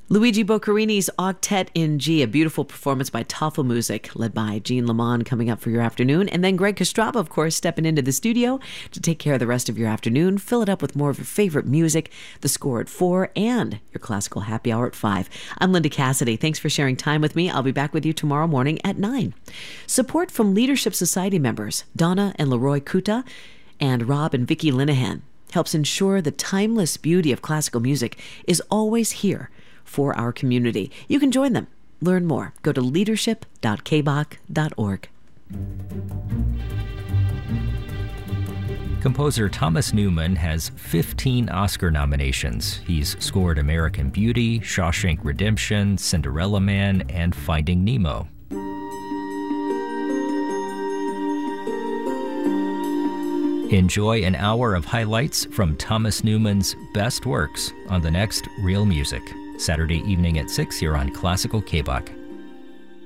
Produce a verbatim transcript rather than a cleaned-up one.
Luigi Boccherini's Octet in G, a beautiful performance by Tafelmusik, led by Jean Lamont, coming up for your afternoon. And then Greg Kostrava, of course, stepping into the studio to take care of the rest of your afternoon. Fill it up with more of your favorite music, the score at four, and your classical happy hour at five. I'm Linda Cassidy. Thanks for sharing time with me. I'll be back with you tomorrow morning at nine. Support from Leadership Society members Donna and Leroy Kuta and Rob and Vicki Linehan helps ensure the timeless beauty of classical music is always here for our community. You can join them. Learn more. Go to leadership dot k b o c dot org. Composer Thomas Newman has fifteen Oscar nominations. He's scored American Beauty, Shawshank Redemption, Cinderella Man, and Finding Nemo. Enjoy an hour of highlights from Thomas Newman's best works on the next Real Music, Saturday evening at six here on Classical K B O C.